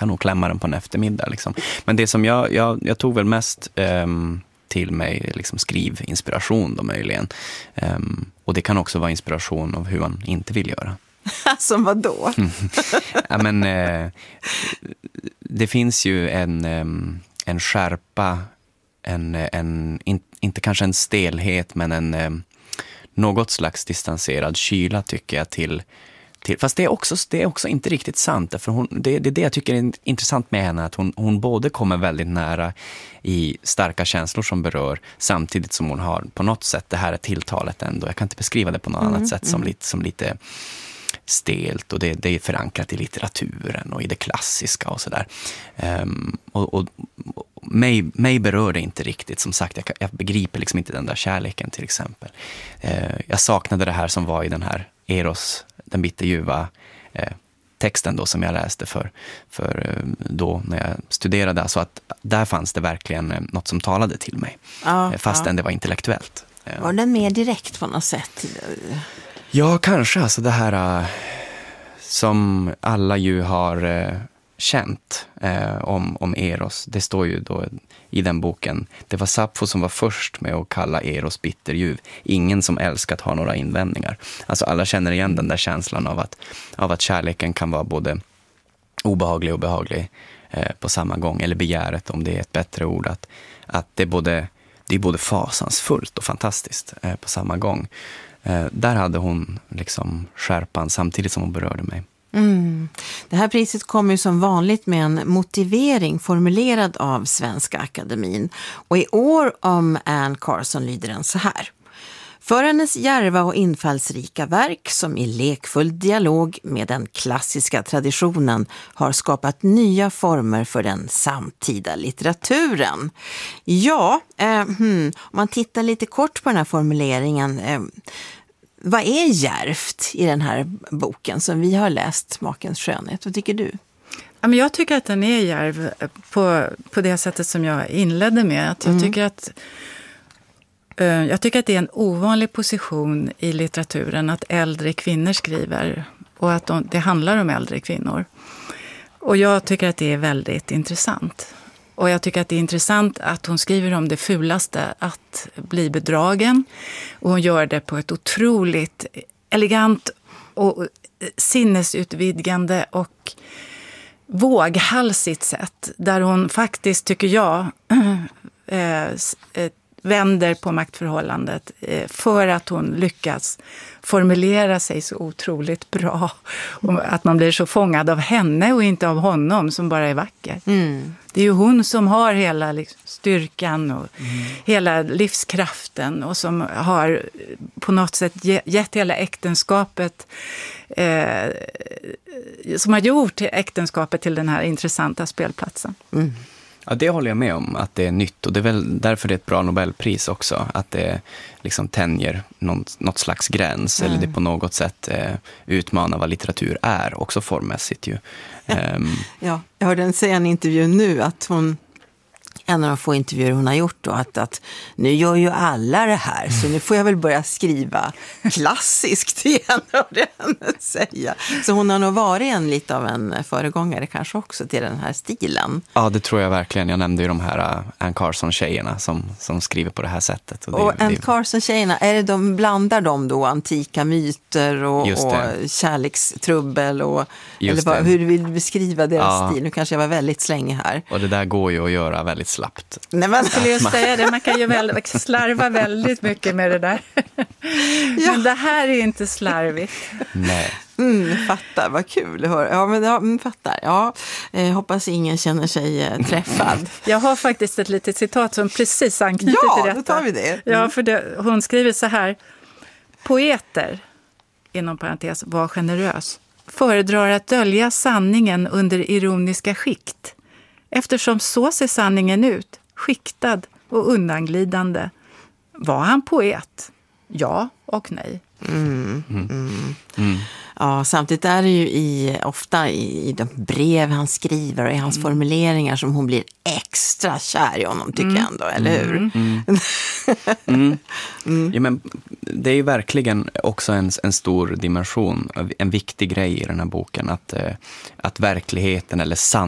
kan nog klämma den på en eftermiddag liksom. Men det som jag tog väl mest till mig liksom skrivinspiration då möjligen. Och det kan också vara inspiration av hur man inte vill göra. Som vad då? Ja, men det finns ju en skärpa, inte kanske en stelhet, men en något slags distanserad kyla tycker jag till fast det är också inte riktigt sant, för det är det jag tycker är intressant med henne, att hon både kommer väldigt nära i starka känslor som berör, samtidigt som hon har på något sätt det här tilltalet ändå, jag kan inte beskriva det på något annat sätt, som lite stelt, och det är förankrat i litteraturen och i det klassiska och sådär. Och mig berör det inte riktigt, som sagt, jag begriper liksom inte den där kärleken till exempel. Jag saknade det här som var i den här Eros, den bitterljuva texten då som jag läste för då när jag studerade, så att där fanns det verkligen något som talade till mig, fastän det var intellektuellt. Var den mer direkt på något sätt? Ja, kanske. Alltså det här som alla ju har känt om Eros. Det står ju då i den boken. Det var Sappho som var först med att kalla Eros bitterljuv. Ingen som älskat har några invändningar. Alltså alla känner igen den där känslan av att kärleken kan vara både obehaglig och behaglig på samma gång. Eller begäret, om det är ett bättre ord. Att det är både fasansfullt och fantastiskt på samma gång. Där hade hon liksom skärpan samtidigt som hon berörde mig. Det här priset kommer ju som vanligt med en motivering formulerad av Svenska Akademin. Och i år om Anne Carson lyder den så här. För hennes djärva och infallsrika verk som i lekfull dialog med den klassiska traditionen har skapat nya former för den samtida litteraturen. Ja, om man tittar lite kort på den här formuleringen, vad är djärvt i den här boken som vi har läst, Makens skönhet? Vad tycker du? Ja, men jag tycker att den är djärv på det sättet som jag inledde med. Att jag tycker att det är en ovanlig position i litteraturen att äldre kvinnor skriver, och att det handlar om äldre kvinnor. Och jag tycker att det är väldigt intressant. Och jag tycker att det är intressant att hon skriver om det fulaste, att bli bedragen. Och hon gör det på ett otroligt elegant och sinnesutvidgande och våghalsigt sätt. Där hon faktiskt, tycker jag, vänder på maktförhållandet för att hon lyckas formulera sig så otroligt bra. Och att man blir så fångad av henne och inte av honom som bara är vacker. Det är ju hon som har hela styrkan och hela livskraften, och som har på något sätt gett hela äktenskapet, som har gjort äktenskapet till den här intressanta spelplatsen. Ja, det håller jag med om, att det är nytt, och det är väl därför det är ett bra Nobelpris också, att det liksom tänjer något slags gräns, eller det på något sätt utmanar vad litteratur är, också formmässigt ju. Ja, jag hörde henne säga i en intervju nu att en av de få intervjuer hon har gjort då, att nu gör ju alla det här, så nu får jag väl börja skriva klassiskt igen, hörde henne säga. Så hon har nog varit lite av en föregångare kanske också till den här stilen. Ja, det tror jag verkligen. Jag nämnde ju de här Anne Carson-tjejerna som skriver på det här sättet. Och Anne Carson-tjejerna, blandar de då antika myter och kärlekstrubbel? Eller hur vill du beskriva deras stil? Nu kanske jag var väldigt slängig här. Och det där går ju att göra väldigt slappt. Nej, men skulle jag säga det, man kan ju slarva väldigt mycket med det där. Men det här är inte slarvigt. Nej. Fattar, vad kul att höra. Ja, men fattar. Ja, hoppas ingen känner sig träffad. Jag har faktiskt ett litet citat som precis anknyter till detta. Ja, då tar vi det. Ja, för hon skriver så här: poeter, inom parentes, var generös, föredrar att dölja sanningen under ironiska skikt. Eftersom så ser sanningen ut, skiktad och undanglidande. Var han poet? Ja och nej. Ja, samtidigt är det ju ofta i de brev han skriver och i hans formuleringar som hon blir extra kär i honom, tycker jag ändå, eller hur? Ja, men det är ju verkligen också en stor dimension, en viktig grej i den här boken, att verkligheten eller